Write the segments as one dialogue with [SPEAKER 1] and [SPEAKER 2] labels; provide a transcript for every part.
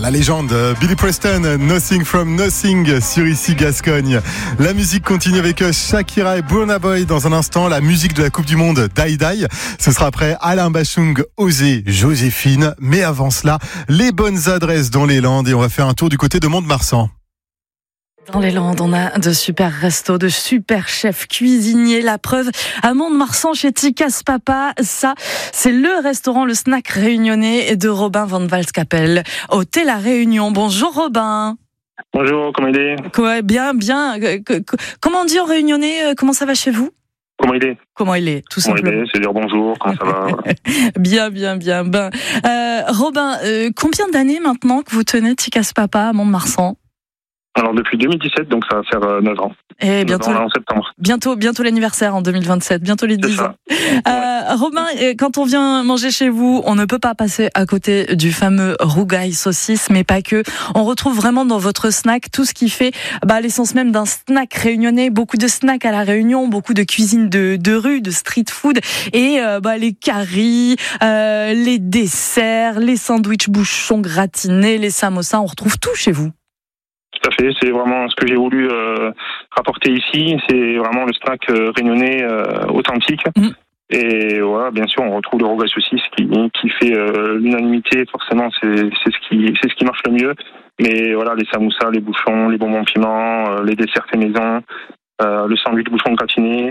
[SPEAKER 1] la légende Billy Preston, Nothing from Nothing sur ici Gascogne. La musique continue avec Shakira et Burna Boy dans un instant. La musique de la Coupe du Monde, Die Die. Ce sera après Alain Bachung, Osée, Joséphine. Mais avant cela, les bonnes adresses dans les Landes et on va faire un tour du côté de Mont-de-Marsan.
[SPEAKER 2] Dans les Landes, on a de super restos, de super chefs cuisiniers. La preuve, à Mont-de-Marsan, chez Tikas Papa, ça, c'est le restaurant, le snack réunionnais de Robin Van Valskapel, Hôtel La Réunion. Bonjour Robin.
[SPEAKER 3] Bonjour, comment il est ?
[SPEAKER 2] Quoi, bien. Comment on dit en réunionnais ? Comment ça va chez vous ?
[SPEAKER 3] Comment il est ?
[SPEAKER 2] Comment il est, tout simplement.
[SPEAKER 3] Comment il est, c'est dire bonjour, comment ça va ?
[SPEAKER 2] Bien. Ben, Robin, combien d'années maintenant que vous tenez Tikas Papa à Mont-de-Marsan ?
[SPEAKER 3] Alors depuis 2017, donc ça va faire 9 ans.
[SPEAKER 2] Et bientôt,
[SPEAKER 3] en septembre.
[SPEAKER 2] Bientôt l'anniversaire en 2027, bientôt les 10 ans. Robin, quand on vient manger chez vous, on ne peut pas passer à côté du fameux rougail saucisse, mais pas que. On retrouve vraiment dans votre snack tout ce qui fait l'essence même d'un snack réunionnais. Beaucoup de snacks à la Réunion, beaucoup de cuisine de rue, de street food, et les caries, les desserts, les sandwichs bouchons gratinés, les samosas, on retrouve tout chez vous.
[SPEAKER 3] Tout à fait, c'est vraiment ce que j'ai voulu rapporter ici, c'est vraiment le snack réunionnais authentique. Et voilà, bien sûr, on retrouve le rougail saucisse qui fait l'unanimité, forcément, c'est ce qui marche le mieux. Mais voilà, les samoussas, les bouchons, les bonbons piments, les desserts faits maison, le sandwich bouchon gratiné,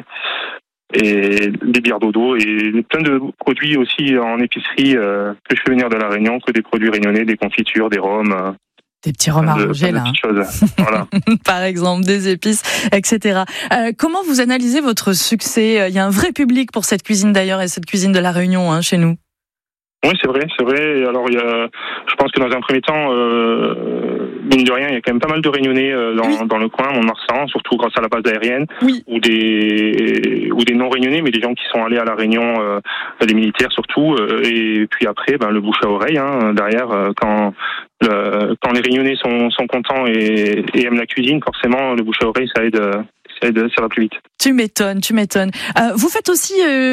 [SPEAKER 3] et des bières dodo, et plein de produits aussi en épicerie que je fais venir de la Réunion, que des produits réunionnais, des confitures, des rhums.
[SPEAKER 2] Des petits rhums arrangés, là.
[SPEAKER 3] Voilà.
[SPEAKER 2] Par exemple, des épices, etc. Comment vous analysez votre succès ? Il y a un vrai public pour cette cuisine d'ailleurs, et cette cuisine de la Réunion, chez nous.
[SPEAKER 3] Oui, c'est vrai. Alors, je pense que dans un premier temps, mine de rien, il y a quand même pas mal de Réunionnais dans le coin, Mont-de-Marsan, surtout grâce à la base aérienne, ou des non-Réunionnais, mais des gens qui sont allés à la Réunion, des militaires surtout, et puis après, le bouche à oreille, derrière, quand les Réunionnais sont contents et aiment la cuisine, forcément, le bouche à oreille, ça aide, ça va plus vite.
[SPEAKER 2] Tu m'étonnes. Vous faites aussi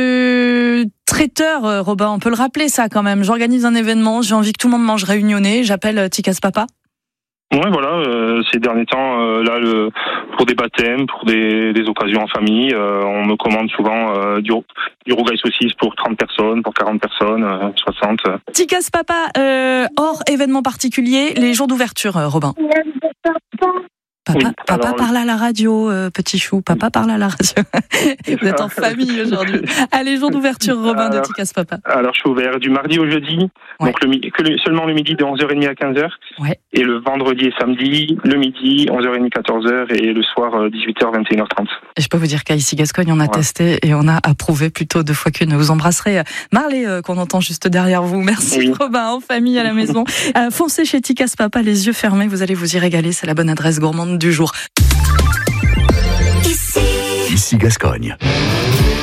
[SPEAKER 2] traiteur, Robin, on peut le rappeler ça quand même. J'organise un événement, j'ai envie que tout le monde mange réunionnais, j'appelle Tikas Papa.
[SPEAKER 3] Ouais, voilà, ces derniers temps, pour des baptêmes, pour des occasions en famille, on me commande souvent du rougail saucisse pour 30 personnes, pour 40 personnes, 60.
[SPEAKER 2] Tikas Papa, hors événement particulier, les jours d'ouverture, Robin. Papa parle à la radio, petit chou. Papa parle à la radio. Vous êtes en famille aujourd'hui. Allez, jour d'ouverture, Robin, de Tikas Papa.
[SPEAKER 3] Alors, je suis ouvert du mardi au jeudi, donc seulement le midi de 11h30 à 15h. Ouais. Et le vendredi et samedi, le midi, 11h30, 14h, et le soir, 18h, 21h30.
[SPEAKER 2] Et je peux vous dire qu'à ici Gascogne, on a testé et on a approuvé plutôt 2 fois qu'une. Vous embrasserez Marley, qu'on entend juste derrière vous. Merci, Robin, en famille, à la maison. Foncez chez Tikas Papa, les yeux fermés, vous allez vous y régaler. C'est la bonne adresse gourmande du jour.
[SPEAKER 4] Ici Gascogne.